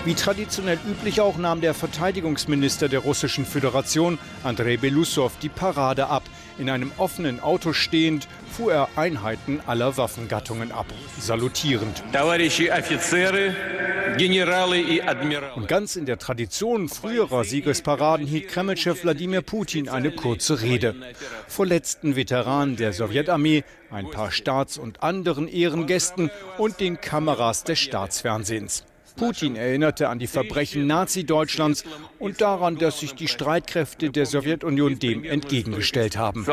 Wie traditionell üblich auch nahm der Verteidigungsminister der Russischen Föderation, Andrei Beloussow, die Parade ab. In einem offenen Auto stehend fuhr er Einheiten aller Waffengattungen ab, salutierend. Und ganz in der Tradition früherer Siegesparaden hielt Kremlchef Wladimir Putin eine kurze Rede. Vor letzten Veteranen der Sowjetarmee, ein paar Staats- und anderen Ehrengästen und den Kameras des Staatsfernsehens. Putin erinnerte an die Verbrechen Nazi-Deutschlands und daran, dass sich die Streitkräfte der Sowjetunion dem entgegengestellt haben.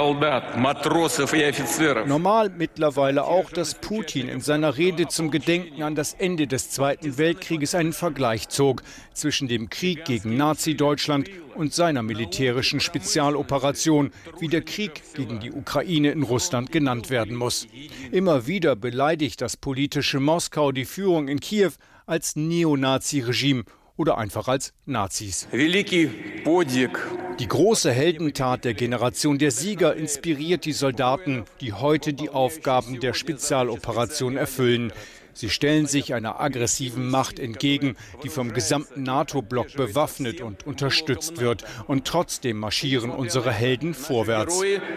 Normal mittlerweile auch, dass Putin in seiner Rede zum Gedenken an das Ende des Zweiten Weltkrieges einen Vergleich zog zwischen dem Krieg gegen Nazi-Deutschland und seiner militärischen Spezialoperation, wie der Krieg gegen die Ukraine in Russland genannt werden muss. Immer wieder beleidigt das politische Moskau die Führung in Kiew als Neonazi-Regime oder einfach als Nazis. Die große Heldentat der Generation der Sieger inspiriert die Soldaten, die heute die Aufgaben der Spezialoperation erfüllen. Sie stellen sich einer aggressiven Macht entgegen, die vom gesamten NATO-Block bewaffnet und unterstützt wird. Und trotzdem marschieren unsere Helden vorwärts.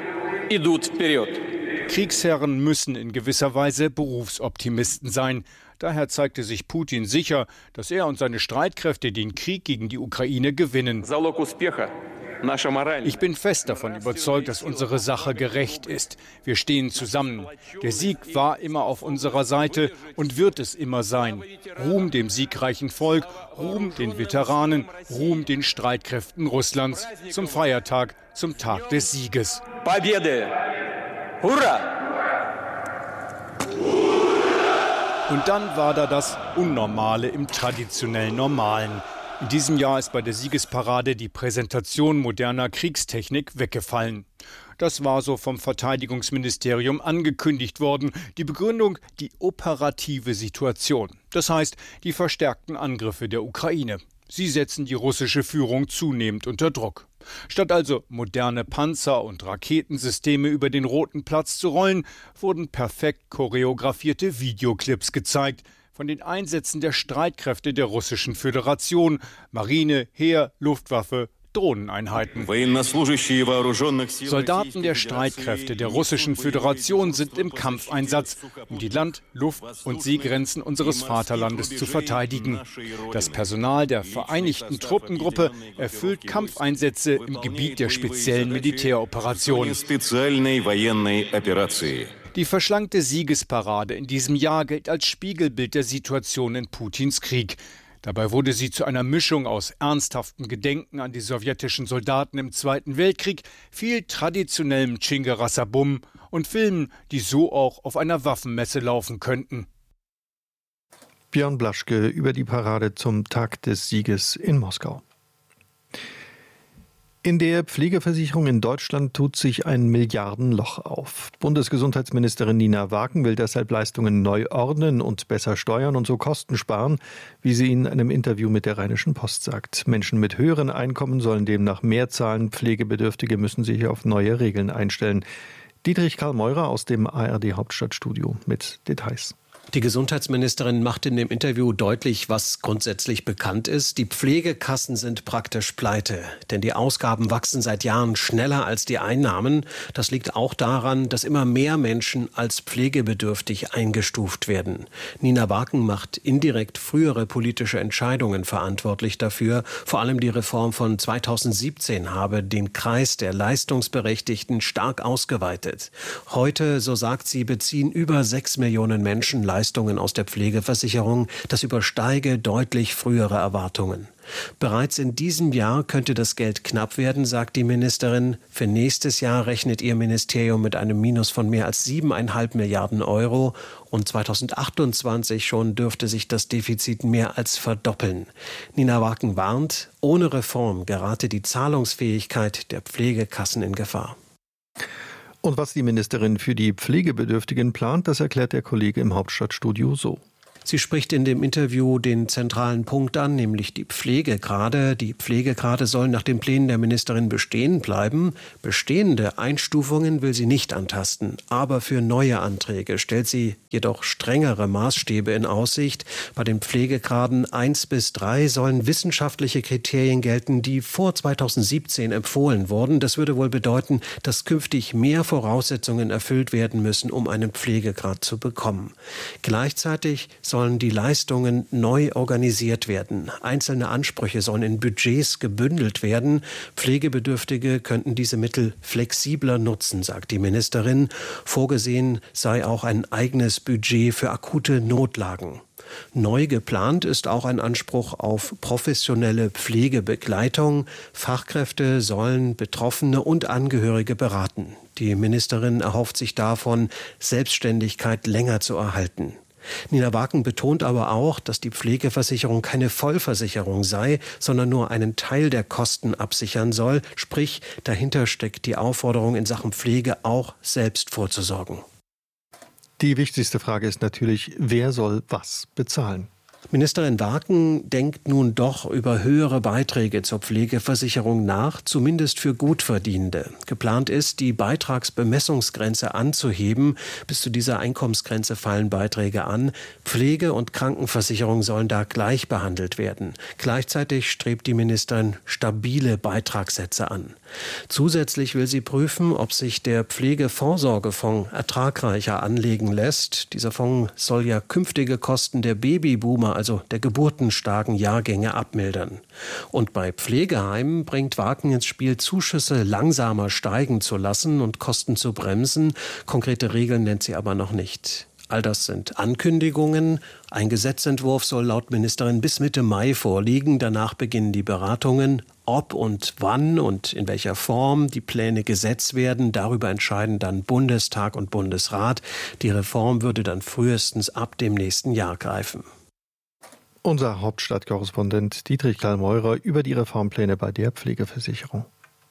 Kriegsherren müssen in gewisser Weise Berufsoptimisten sein. Daher zeigte sich Putin sicher, dass er und seine Streitkräfte den Krieg gegen die Ukraine gewinnen. Ich bin fest davon überzeugt, dass unsere Sache gerecht ist. Wir stehen zusammen. Der Sieg war immer auf unserer Seite und wird es immer sein. Ruhm dem siegreichen Volk, Ruhm den Veteranen, Ruhm den Streitkräften Russlands zum Feiertag, zum Tag des Sieges. Hurra! Und dann war da das Unnormale im traditionell Normalen. In diesem Jahr ist bei der Siegesparade die Präsentation moderner Kriegstechnik weggefallen. Das war so vom Verteidigungsministerium angekündigt worden. Die Begründung, die operative Situation. Das heißt, die verstärkten Angriffe der Ukraine. Sie setzen die russische Führung zunehmend unter Druck. Statt also moderne Panzer und Raketensysteme über den Roten Platz zu rollen, wurden perfekt choreografierte Videoclips gezeigt von den Einsätzen der Streitkräfte der Russischen Föderation, Marine, Heer, Luftwaffe, Drohneneinheiten. Soldaten der Streitkräfte der Russischen Föderation sind im Kampfeinsatz, um die Land-, Luft- und Seegrenzen unseres Vaterlandes zu verteidigen. Das Personal der Vereinigten Truppengruppe erfüllt Kampfeinsätze im Gebiet der speziellen Militäroperationen. Die verschlankte Siegesparade in diesem Jahr gilt als Spiegelbild der Situation in Putins Krieg. Dabei wurde sie zu einer Mischung aus ernsthaftem Gedenken an die sowjetischen Soldaten im Zweiten Weltkrieg, viel traditionellem Tschingerassabum und Filmen, die so auch auf einer Waffenmesse laufen könnten. Björn Blaschke über die Parade zum Tag des Sieges in Moskau. In der Pflegeversicherung in Deutschland tut sich ein Milliardenloch auf. Bundesgesundheitsministerin Nina Wagen will deshalb Leistungen neu ordnen und besser steuern und so Kosten sparen, wie sie in einem Interview mit der Rheinischen Post sagt. Menschen mit höheren Einkommen sollen demnach mehr zahlen. Pflegebedürftige müssen sich auf neue Regeln einstellen. Dietrich Karl Meurer aus dem ARD Hauptstadtstudio mit Details. Die Gesundheitsministerin macht in dem Interview deutlich, was grundsätzlich bekannt ist. Die Pflegekassen sind praktisch pleite, denn die Ausgaben wachsen seit Jahren schneller als die Einnahmen. Das liegt auch daran, dass immer mehr Menschen als pflegebedürftig eingestuft werden. Nina Wagen macht indirekt frühere politische Entscheidungen verantwortlich dafür. Vor allem die Reform von 2017 habe den Kreis der Leistungsberechtigten stark ausgeweitet. Heute, so sagt sie, beziehen über 6 Millionen Menschen Leistungen aus der Pflegeversicherung. Das übersteige deutlich frühere Erwartungen. Bereits in diesem Jahr könnte das Geld knapp werden, sagt die Ministerin. Für nächstes Jahr rechnet ihr Ministerium mit einem Minus von mehr als 7,5 Milliarden Euro. Und 2028 schon dürfte sich das Defizit mehr als verdoppeln. Nina Wagen warnt, ohne Reform gerate die Zahlungsfähigkeit der Pflegekassen in Gefahr. Und was die Ministerin für die Pflegebedürftigen plant, das erklärt der Kollege im Hauptstadtstudio so. Sie spricht in dem Interview den zentralen Punkt an, nämlich die Pflegegrade. Die Pflegegrade sollen nach den Plänen der Ministerin bestehen bleiben. Bestehende Einstufungen will sie nicht antasten. Aber für neue Anträge stellt sie jedoch strengere Maßstäbe in Aussicht. Bei den Pflegegraden 1 bis 3 sollen wissenschaftliche Kriterien gelten, die vor 2017 empfohlen wurden. Das würde wohl bedeuten, dass künftig mehr Voraussetzungen erfüllt werden müssen, um einen Pflegegrad zu bekommen. Gleichzeitig sollen die Leistungen neu organisiert werden. Einzelne Ansprüche sollen in Budgets gebündelt werden. Pflegebedürftige könnten diese Mittel flexibler nutzen, sagt die Ministerin. Vorgesehen sei auch ein eigenes Budget für akute Notlagen. Neu geplant ist auch ein Anspruch auf professionelle Pflegebegleitung. Fachkräfte sollen Betroffene und Angehörige beraten. Die Ministerin erhofft sich davon, Selbstständigkeit länger zu erhalten. Nina Waaken betont aber auch, dass die Pflegeversicherung keine Vollversicherung sei, sondern nur einen Teil der Kosten absichern soll. Sprich, dahinter steckt die Aufforderung, in Sachen Pflege auch selbst vorzusorgen. Die wichtigste Frage ist natürlich, wer soll was bezahlen? Ministerin Waaken denkt nun doch über höhere Beiträge zur Pflegeversicherung nach, zumindest für Gutverdienende. Geplant ist, die Beitragsbemessungsgrenze anzuheben. Bis zu dieser Einkommensgrenze fallen Beiträge an. Pflege- und Krankenversicherung sollen da gleich behandelt werden. Gleichzeitig strebt die Ministerin stabile Beitragssätze an. Zusätzlich will sie prüfen, ob sich der Pflegevorsorgefonds ertragreicher anlegen lässt. Dieser Fonds soll ja künftige Kosten der Babyboomer, also der geburtenstarken Jahrgänge, abmildern. Und bei Pflegeheimen bringt Waaken ins Spiel, Zuschüsse langsamer steigen zu lassen und Kosten zu bremsen. Konkrete Regeln nennt sie aber noch nicht. All das sind Ankündigungen. Ein Gesetzentwurf soll laut Ministerin bis Mitte Mai vorliegen. Danach beginnen die Beratungen. Ob und wann und in welcher Form die Pläne Gesetz werden, darüber entscheiden dann Bundestag und Bundesrat. Die Reform würde dann frühestens ab dem nächsten Jahr greifen. Unser Hauptstadtkorrespondent Dietrich Karl-Meurer über die Reformpläne bei der Pflegeversicherung.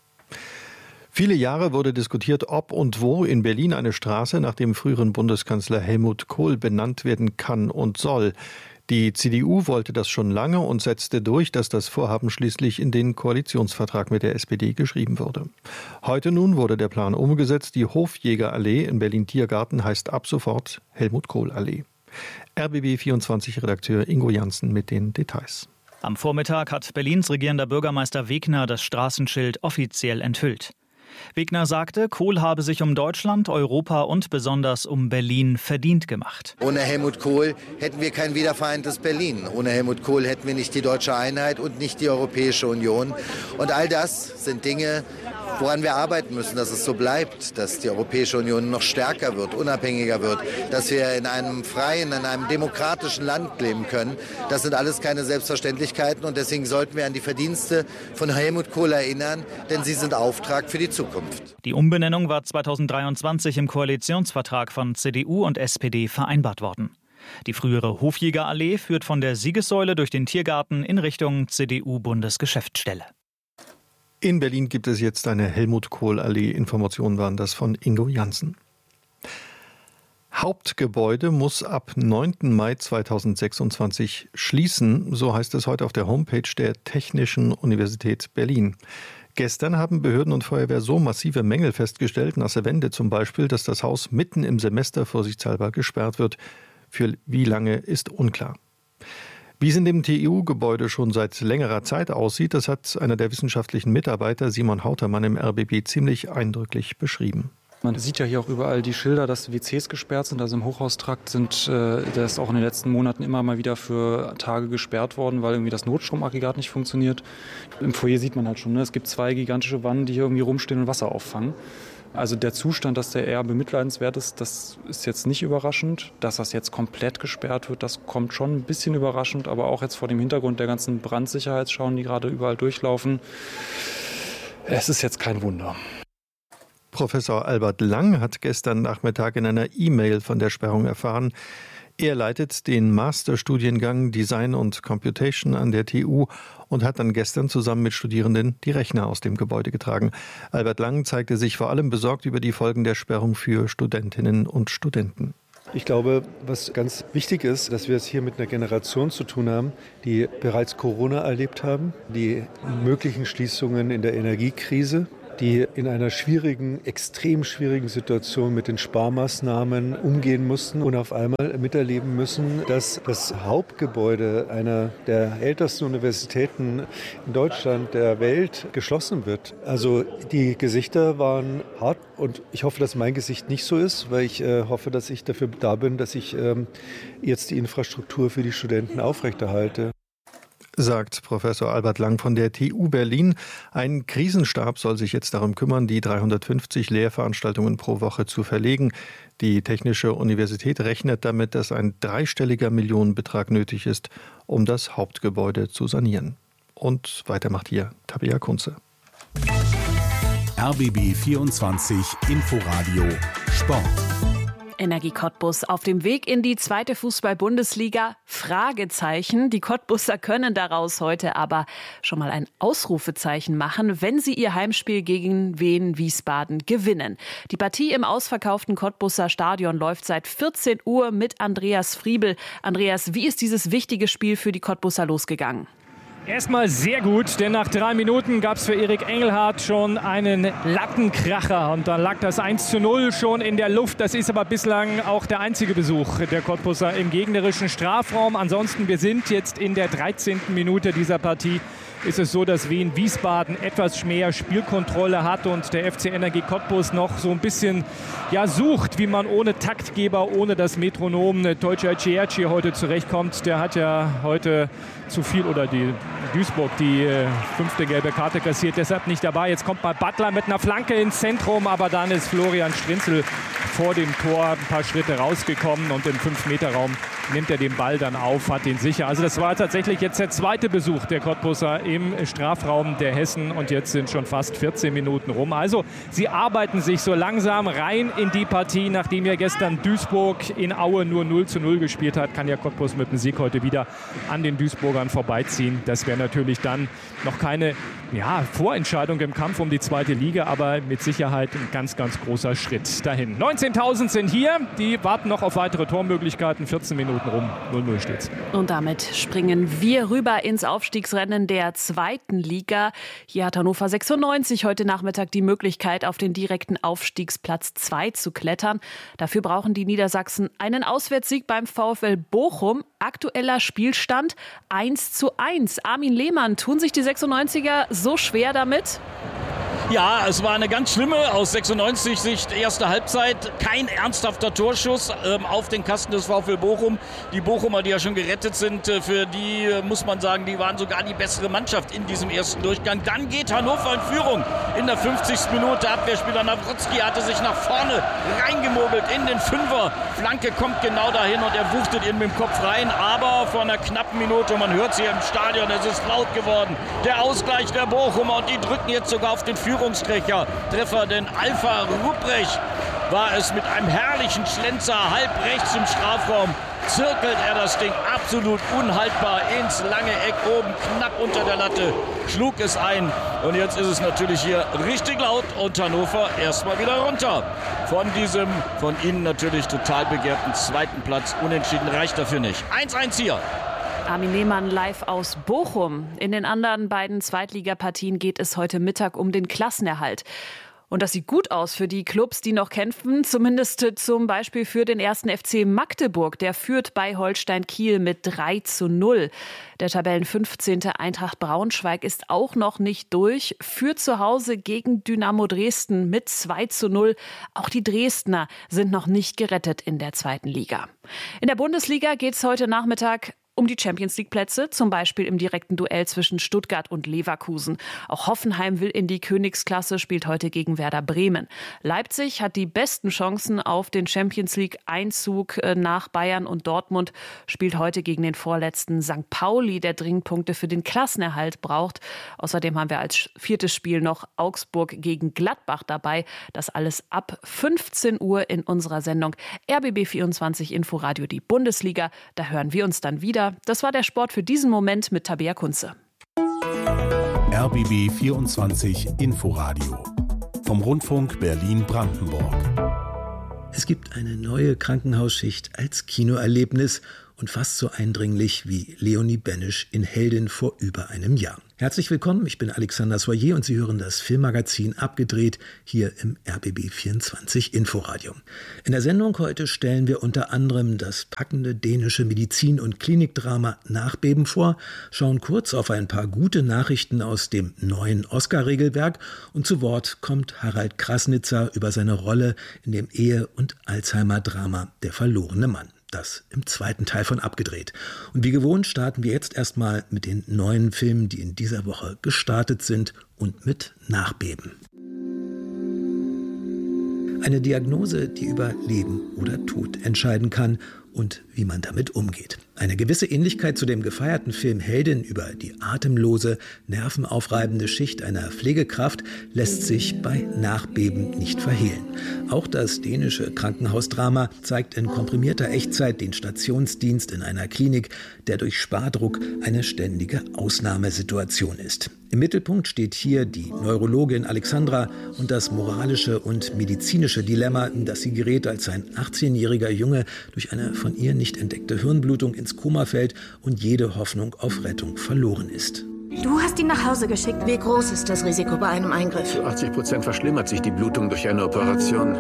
Viele Jahre wurde diskutiert, ob und wo in Berlin eine Straße nach dem früheren Bundeskanzler Helmut Kohl benannt werden kann und soll. Die CDU wollte das schon lange und setzte durch, dass das Vorhaben schließlich in den Koalitionsvertrag mit der SPD geschrieben wurde. Heute nun wurde der Plan umgesetzt. Die Hofjägerallee in Berlin-Tiergarten heißt ab sofort Helmut-Kohl-Allee. RBB24-Redakteur Ingo Janssen mit den Details. Am Vormittag hat Berlins regierender Bürgermeister Wegner das Straßenschild offiziell enthüllt. Wegner sagte, Kohl habe sich um Deutschland, Europa und besonders um Berlin verdient gemacht. Ohne Helmut Kohl hätten wir kein wiedervereintes Berlin. Ohne Helmut Kohl hätten wir nicht die deutsche Einheit und nicht die Europäische Union. Und all das sind Dinge, woran wir arbeiten müssen, dass es so bleibt, dass die Europäische Union noch stärker wird, unabhängiger wird, dass wir in einem freien, in einem demokratischen Land leben können. Das sind alles keine Selbstverständlichkeiten und deswegen sollten wir an die Verdienste von Helmut Kohl erinnern, denn sie sind Auftrag für die Zukunft. Die Umbenennung war 2023 im Koalitionsvertrag von CDU und SPD vereinbart worden. Die frühere Hofjägerallee führt von der Siegessäule durch den Tiergarten in Richtung CDU-Bundesgeschäftsstelle. In Berlin gibt es jetzt eine Helmut-Kohl-Allee. Informationen waren das von Ingo Janssen. Hauptgebäude muss ab 9. Mai 2026 schließen, so heißt es heute auf der Homepage der Technischen Universität Berlin. Gestern haben Behörden und Feuerwehr so massive Mängel festgestellt, nasse Wände zum Beispiel, dass das Haus mitten im Semester vorsichtshalber gesperrt wird. Für wie lange ist unklar. Wie es in dem TU-Gebäude schon seit längerer Zeit aussieht, das hat einer der wissenschaftlichen Mitarbeiter, Simon Hautermann im RBB, ziemlich eindrücklich beschrieben. Man sieht ja hier auch überall die Schilder, dass WCs gesperrt sind. Also im Hochhaustrakt der ist auch in den letzten Monaten immer mal wieder für Tage gesperrt worden, weil irgendwie das Notstromaggregat nicht funktioniert. Im Foyer sieht man halt schon, es gibt 2 gigantische Wannen, die hier irgendwie rumstehen und Wasser auffangen. Also der Zustand, dass der eher bemitleidenswert ist, das ist jetzt nicht überraschend. Dass das jetzt komplett gesperrt wird, das kommt schon ein bisschen überraschend. Aber auch jetzt vor dem Hintergrund der ganzen Brandsicherheitsschauen, die gerade überall durchlaufen, es ist jetzt kein Wunder. Professor Albert Lang hat gestern Nachmittag in einer E-Mail von der Sperrung erfahren. Er leitet den Masterstudiengang Design und Computation an der TU und hat dann gestern zusammen mit Studierenden die Rechner aus dem Gebäude getragen. Albert Lang zeigte sich vor allem besorgt über die Folgen der Sperrung für Studentinnen und Studenten. Ich glaube, was ganz wichtig ist, dass wir es hier mit einer Generation zu tun haben, die bereits Corona erlebt haben, die möglichen Schließungen in der Energiekrise, die in einer extrem schwierigen Situation mit den Sparmaßnahmen umgehen mussten und auf einmal miterleben müssen, dass das Hauptgebäude einer der ältesten Universitäten in Deutschland, der Welt, geschlossen wird. Also die Gesichter waren hart und ich hoffe, dass mein Gesicht nicht so ist, weil ich hoffe, dass ich dafür da bin, dass ich jetzt die Infrastruktur für die Studenten aufrechterhalte. Sagt Professor Albert Lang von der TU Berlin. Ein Krisenstab soll sich jetzt darum kümmern, die 350 Lehrveranstaltungen pro Woche zu verlegen. Die Technische Universität rechnet damit, dass ein dreistelliger Millionenbetrag nötig ist, um das Hauptgebäude zu sanieren. Und weiter macht hier Tabea Kunze. RBB 24 Inforadio Sport. Energie Cottbus auf dem Weg in die 2. Fußball-Bundesliga? Fragezeichen. Die Cottbusser können daraus heute aber schon mal ein Ausrufezeichen machen, wenn sie ihr Heimspiel gegen Wien Wiesbaden gewinnen. Die Partie im ausverkauften Cottbusser Stadion läuft seit 14 Uhr mit Andreas Friebel. Andreas, wie ist dieses wichtige Spiel für die Cottbusser losgegangen? Erstmal sehr gut, denn nach 3 Minuten gab es für Erik Engelhardt schon einen Lattenkracher und dann lag das 1:0 schon in der Luft. Das ist aber bislang auch der einzige Besuch der Cottbusser im gegnerischen Strafraum. Ansonsten, wir sind jetzt in der 13. Minute dieser Partie. Ist es so, dass Wien Wiesbaden etwas mehr Spielkontrolle hat und der FC Energie Cottbus noch so ein bisschen sucht, wie man ohne Taktgeber, ohne das Metronom Deutscher Cierci heute zurechtkommt. Der hat ja heute zu viel, oder die Duisburg, die 5. gelbe Karte kassiert, deshalb nicht dabei. Jetzt kommt mal Butler mit einer Flanke ins Zentrum, aber dann ist Florian Strinzel vor dem Tor ein paar Schritte rausgekommen und im 5-Meter-Raum nimmt er den Ball dann auf, hat ihn sicher. Also das war tatsächlich jetzt der zweite Besuch der Cottbusser im Strafraum der Hessen und jetzt sind schon fast 14 Minuten rum. Also sie arbeiten sich so langsam rein in die Partie. Nachdem ja gestern Duisburg in Aue nur 0:0 gespielt hat, kann ja Cottbus mit dem Sieg heute wieder an den Duisburgern vorbeiziehen. Das wäre natürlich dann noch keine Vorentscheidung im Kampf um die 2. Liga, aber mit Sicherheit ein ganz, ganz großer Schritt dahin. 19.000 sind hier, die warten noch auf weitere Tormöglichkeiten. 14 Minuten rum, 0:0 steht's. Und damit springen wir rüber ins Aufstiegsrennen der 2. Liga. Hier hat Hannover 96 heute Nachmittag die Möglichkeit, auf den direkten Aufstiegsplatz 2 zu klettern. Dafür brauchen die Niedersachsen einen Auswärtssieg beim VfL Bochum. Aktueller Spielstand 1:1. Armin Lehmann, tun sich die 96er so schwer damit? Ja, es war eine ganz schlimme, aus 96-Sicht, erste Halbzeit. Kein ernsthafter Torschuss auf den Kasten des VfL Bochum. Die Bochumer, die ja schon gerettet sind, für die muss man sagen, die waren sogar die bessere Mannschaft in diesem ersten Durchgang. Dann geht Hannover in Führung in der 50. Minute. Abwehrspieler Nawrotzki hatte sich nach vorne reingemogelt in den Fünfer. Flanke kommt genau dahin und er wuchtet ihn mit dem Kopf rein. Aber vor einer knappen Minute, man hört es hier im Stadion, es ist laut geworden. Der Ausgleich der Bochumer und die drücken jetzt sogar auf den Führungstreffer, denn Alpha Rupprecht war es mit einem herrlichen Schlenzer halb rechts im Strafraum. Zirkelt er das Ding absolut unhaltbar ins lange Eck oben, knapp unter der Latte, schlug es ein. Und jetzt ist es natürlich hier richtig laut und Hannover erstmal wieder runter. Von diesem, von Ihnen natürlich total begehrten 2. Platz. Unentschieden reicht dafür nicht. 1:1 hier. Armin Lehmann live aus Bochum. In den anderen beiden Zweitligapartien geht es heute Mittag um den Klassenerhalt. Und das sieht gut aus für die Clubs, die noch kämpfen, zumindest zum Beispiel für den 1. FC Magdeburg. Der führt bei Holstein Kiel mit 3:0. Der Tabellen 15. Eintracht Braunschweig ist auch noch nicht durch, führt zu Hause gegen Dynamo Dresden mit 2:0. Auch die Dresdner sind noch nicht gerettet in der 2. Liga. In der Bundesliga geht es heute Nachmittag um die Champions-League-Plätze, zum Beispiel im direkten Duell zwischen Stuttgart und Leverkusen. Auch Hoffenheim will in die Königsklasse, spielt heute gegen Werder Bremen. Leipzig hat die besten Chancen auf den Champions-League-Einzug nach Bayern und Dortmund, spielt heute gegen den vorletzten St. Pauli, der dringend Punkte für den Klassenerhalt braucht. Außerdem haben wir als 4. Spiel noch Augsburg gegen Gladbach dabei. Das alles ab 15 Uhr in unserer Sendung RBB 24 Inforadio, die Bundesliga. Da hören wir uns dann wieder. Das war der Sport für diesen Moment mit Tabea Kunze. RBB 24 Inforadio vom Rundfunk Berlin-Brandenburg. Es gibt eine neue Krankenhausschicht als Kinoerlebnis und fast so eindringlich wie Leonie Benesch in Heldin vor über einem Jahr. Herzlich willkommen, ich bin Alexander Soyer und Sie hören das Filmmagazin Abgedreht hier im RBB24 Inforadio. In der Sendung heute stellen wir unter anderem das packende dänische Medizin- und Klinikdrama Nachbeben vor, schauen kurz auf ein paar gute Nachrichten aus dem neuen Oscar-Regelwerk und zu Wort kommt Harald Krasnitzer über seine Rolle in dem Ehe- und Alzheimer-Drama Der verlorene Mann. Das im zweiten Teil von Abgedreht. Und wie gewohnt starten wir jetzt erstmal mit den neuen Filmen, die in dieser Woche gestartet sind und mit Nachbeben. Eine Diagnose, die über Leben oder Tod entscheiden kann und wie man damit umgeht. Eine gewisse Ähnlichkeit zu dem gefeierten Film Heldin über die atemlose, nervenaufreibende Schicht einer Pflegekraft lässt sich bei Nachbeben nicht verhehlen. Auch das dänische Krankenhausdrama zeigt in komprimierter Echtzeit den Stationsdienst in einer Klinik, der durch Spardruck eine ständige Ausnahmesituation ist. Im Mittelpunkt steht hier die Neurologin Alexandra und das moralische und medizinische Dilemma, in das sie gerät, als ein 18-jähriger Junge durch eine von ihr nicht entdeckte Hirnblutung ins Koma fällt und jede Hoffnung auf Rettung verloren ist. Du hast ihn nach Hause geschickt. Wie groß ist das Risiko bei einem Eingriff? Zu 80% verschlimmert sich die Blutung durch eine Operation.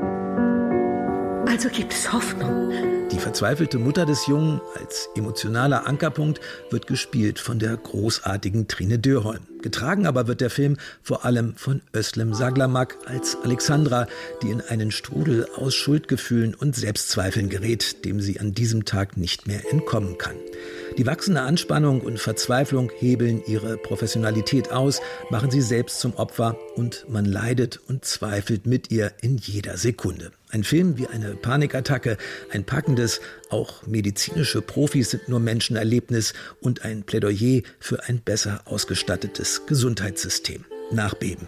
Also gibt es Hoffnung. Die verzweifelte Mutter des Jungen als emotionaler Ankerpunkt wird gespielt von der großartigen Trine Dyrholm. Getragen aber wird der Film vor allem von Özlem Saglamak als Alexandra, die in einen Strudel aus Schuldgefühlen und Selbstzweifeln gerät, dem sie an diesem Tag nicht mehr entkommen kann. Die wachsende Anspannung und Verzweiflung hebeln ihre Professionalität aus, machen sie selbst zum Opfer und man leidet und zweifelt mit ihr in jeder Sekunde. Ein Film wie eine Panikattacke, ein packendes, auch medizinische Profis sind nur Menschenerlebnis und ein Plädoyer für ein besser ausgestattetes Gesundheitssystem. Nachbeben.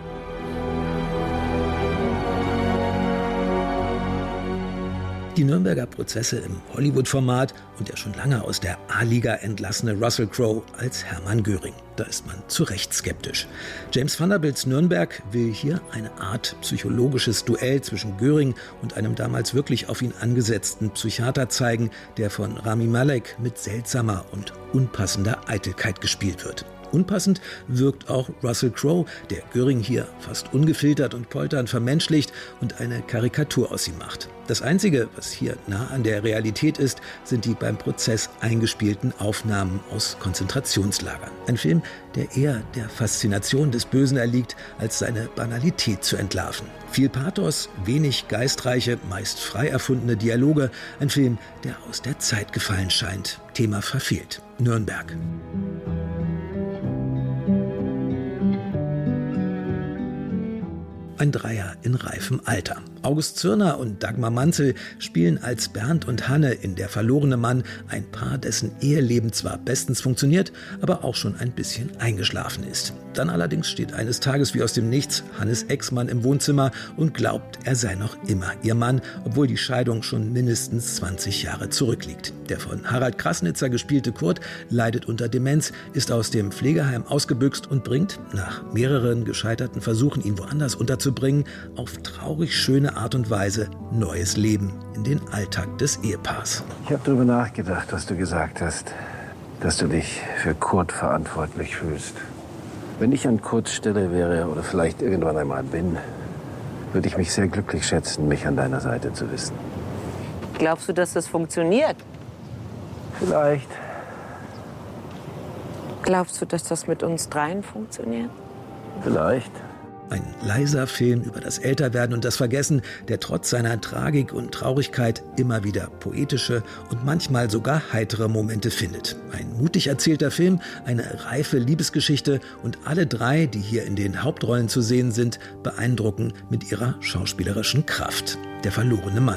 Die Nürnberger Prozesse im Hollywood-Format und der schon lange aus der A-Liga entlassene Russell Crowe als Hermann Göring. Da ist man zu Recht skeptisch. James Vanderbilts Nürnberg will hier eine Art psychologisches Duell zwischen Göring und einem damals wirklich auf ihn angesetzten Psychiater zeigen, der von Rami Malek mit seltsamer und unpassender Eitelkeit gespielt wird. Unpassend wirkt auch Russell Crowe, der Göring hier fast ungefiltert und polternd vermenschlicht und eine Karikatur aus ihm macht. Das Einzige, was hier nah an der Realität ist, sind die beim Prozess eingespielten Aufnahmen aus Konzentrationslagern. Ein Film, der eher der Faszination des Bösen erliegt, als seine Banalität zu entlarven. Viel Pathos, wenig geistreiche, meist frei erfundene Dialoge. Ein Film, der aus der Zeit gefallen scheint. Thema verfehlt. Nürnberg. Ein Dreier in reifem Alter. August Zürner und Dagmar Manzel spielen als Bernd und Hanne in Der verlorene Mann ein Paar, dessen Eheleben zwar bestens funktioniert, aber auch schon ein bisschen eingeschlafen ist. Dann allerdings steht eines Tages wie aus dem Nichts Hannes Ex-Mann im Wohnzimmer und glaubt, er sei noch immer ihr Mann, obwohl die Scheidung schon mindestens 20 Jahre zurückliegt. Der von Harald Krasnitzer gespielte Kurt leidet unter Demenz, ist aus dem Pflegeheim ausgebüxt und bringt, nach mehreren gescheiterten Versuchen, ihn woanders unterzubringen, auf traurig schöne Art und Weise neues Leben in den Alltag des Ehepaars. Ich habe darüber nachgedacht, was du gesagt hast, dass du dich für Kurt verantwortlich fühlst. Wenn ich an Kurts Stelle wäre oder vielleicht irgendwann einmal bin, würde ich mich sehr glücklich schätzen, mich an deiner Seite zu wissen. Glaubst du, dass das funktioniert? Vielleicht. Glaubst du, dass das mit uns dreien funktioniert? Vielleicht. Ein leiser Film über das Älterwerden und das Vergessen, der trotz seiner Tragik und Traurigkeit immer wieder poetische und manchmal sogar heitere Momente findet. Ein mutig erzählter Film, eine reife Liebesgeschichte und alle drei, die hier in den Hauptrollen zu sehen sind, beeindrucken mit ihrer schauspielerischen Kraft. Der verlorene Mann.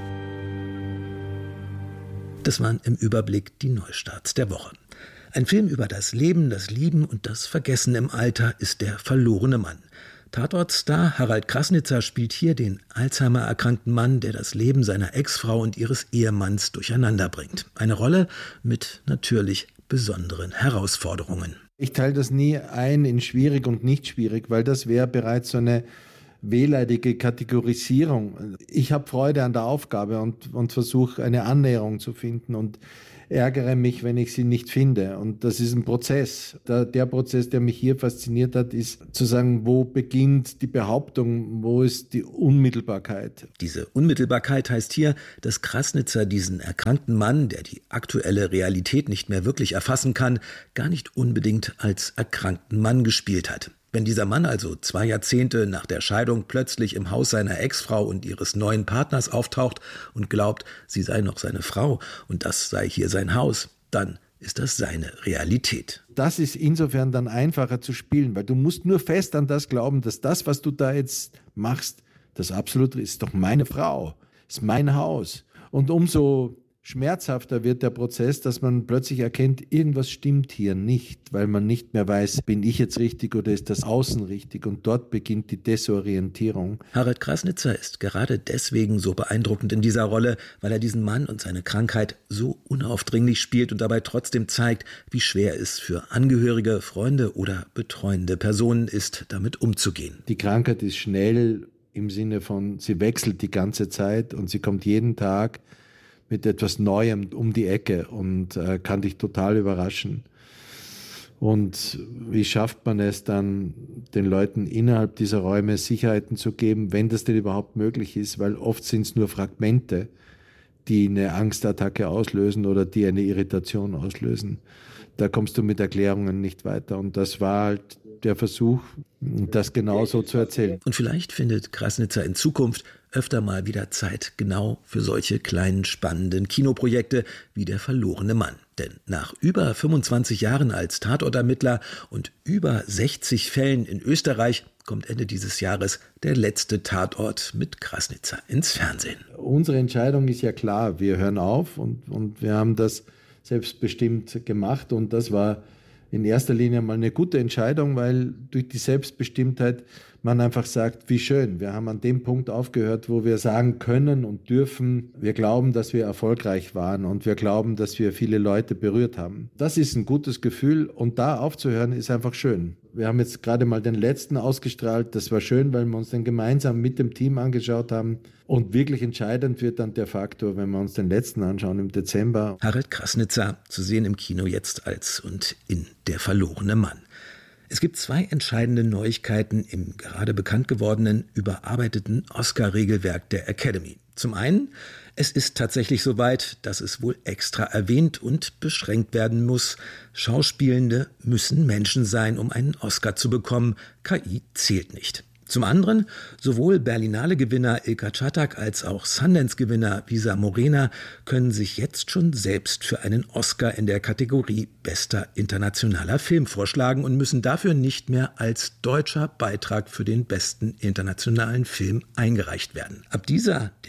Das waren im Überblick die Neustarts der Woche. Ein Film über das Leben, das Lieben und das Vergessen im Alter ist Der verlorene Mann. Tatortstar Harald Krasnitzer spielt hier den Alzheimer-erkrankten Mann, der das Leben seiner Ex-Frau und ihres Ehemanns durcheinander bringt. Eine Rolle mit natürlich besonderen Herausforderungen. Ich teile das nie ein in schwierig und nicht schwierig, weil das wäre bereits so eine wehleidige Kategorisierung. Ich habe Freude an der Aufgabe und versuche eine Annäherung zu finden und ärgere mich, wenn ich sie nicht finde. Und das ist ein Prozess. Der Prozess, der mich hier fasziniert hat, ist zu sagen, wo beginnt die Behauptung, wo ist die Unmittelbarkeit. Diese Unmittelbarkeit heißt hier, dass Krassnitzer diesen erkrankten Mann, der die aktuelle Realität nicht mehr wirklich erfassen kann, gar nicht unbedingt als erkrankten Mann gespielt hat. Wenn dieser Mann also 2 Jahrzehnte nach der Scheidung plötzlich im Haus seiner Ex-Frau und ihres neuen Partners auftaucht und glaubt, sie sei noch seine Frau und das sei hier sein Haus, dann ist das seine Realität. Das ist insofern dann einfacher zu spielen, weil du musst nur fest an das glauben, dass das, was du da jetzt machst, das absolut ist doch meine Frau, ist mein Haus. Und umso schmerzhafter wird der Prozess, dass man plötzlich erkennt, irgendwas stimmt hier nicht, weil man nicht mehr weiß, bin ich jetzt richtig oder ist das Außen richtig? Und dort beginnt die Desorientierung. Harald Krassnitzer ist gerade deswegen so beeindruckend in dieser Rolle, weil er diesen Mann und seine Krankheit so unaufdringlich spielt und dabei trotzdem zeigt, wie schwer es für Angehörige, Freunde oder betreuende Personen ist, damit umzugehen. Die Krankheit ist schnell im Sinne von, sie wechselt die ganze Zeit und sie kommt jeden Tag mit etwas Neuem um die Ecke und kann dich total überraschen. Und wie schafft man es dann, den Leuten innerhalb dieser Räume Sicherheiten zu geben, wenn das denn überhaupt möglich ist, weil oft sind es nur Fragmente, die eine Angstattacke auslösen oder die eine Irritation auslösen. Da kommst du mit Erklärungen nicht weiter. Und das war halt der Versuch, das genauso zu erzählen. Und vielleicht findet Krassnitzer in Zukunft öfter mal wieder Zeit genau für solche kleinen, spannenden Kinoprojekte wie Der verlorene Mann. Denn nach über 25 Jahren als Tatortermittler und über 60 Fällen in Österreich kommt Ende dieses Jahres der letzte Tatort mit Krassnitzer ins Fernsehen. Unsere Entscheidung ist ja klar, wir hören auf und wir haben das selbstbestimmt gemacht und das war in erster Linie mal eine gute Entscheidung, weil durch die Selbstbestimmtheit man einfach sagt, wie schön, wir haben an dem Punkt aufgehört, wo wir sagen können und dürfen, wir glauben, dass wir erfolgreich waren und wir glauben, dass wir viele Leute berührt haben. Das ist ein gutes Gefühl und da aufzuhören ist einfach schön. Wir haben jetzt gerade mal den letzten ausgestrahlt, das war schön, weil wir uns den gemeinsam mit dem Team angeschaut haben und wirklich entscheidend wird dann der Faktor, wenn wir uns den letzten anschauen im Dezember. Harald Krassnitzer, zu sehen im Kino jetzt als und in Der verlorene Mann. Es gibt 2 entscheidende Neuigkeiten im gerade bekannt gewordenen, überarbeiteten Oscar-Regelwerk der Academy. Zum einen, es ist tatsächlich soweit, dass es wohl extra erwähnt und beschränkt werden muss. Schauspielende müssen Menschen sein, um einen Oscar zu bekommen. KI zählt nicht. Zum anderen, sowohl Berlinale-Gewinner Ilka Czatak als auch Sundance-Gewinner Visa Morena können sich jetzt schon selbst für einen Oscar in der Kategorie Bester internationaler Film vorschlagen und müssen dafür nicht mehr als deutscher Beitrag für den besten internationalen Film eingereicht werden. Ab dieser, der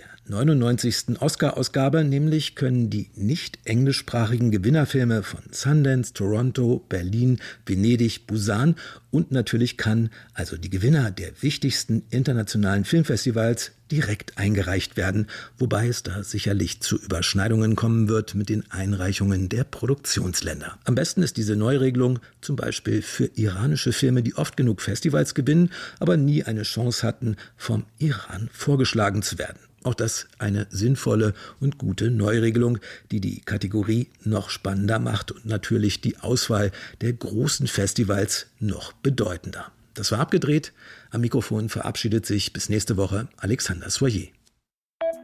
99. Oscar-Ausgabe nämlich, können die nicht englischsprachigen Gewinnerfilme von Sundance, Toronto, Berlin, Venedig, Busan und natürlich Cannes, also die Gewinner der wichtigsten internationalen Filmfestivals, direkt eingereicht werden, wobei es da sicherlich zu Überschneidungen kommen wird mit den Einreichungen der Produktionsländer. Am besten ist diese Neuregelung zum Beispiel für iranische Filme, die oft genug Festivals gewinnen, aber nie eine Chance hatten, vom Iran vorgeschlagen zu werden. Auch das eine sinnvolle und gute Neuregelung, die die Kategorie noch spannender macht und natürlich die Auswahl der großen Festivals noch bedeutender. Das war abgedreht. Am Mikrofon verabschiedet sich bis nächste Woche Alexander Soyer.